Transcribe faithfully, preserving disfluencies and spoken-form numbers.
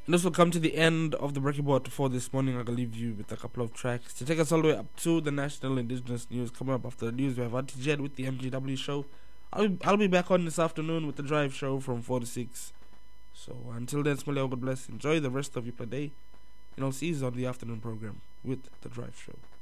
And this will come to the end of the Breaking Board for this morning. I'm going to leave you with a couple of tracks to take us all the way up to the national indigenous news. Coming up after the news, we have Auntie Jed with the M G W show. I'll be, I'll be back on this afternoon with the Drive show from four to six. So until then, Smiley, God bless. Enjoy the rest of your day. And I'll see you on the afternoon program with the Drive show.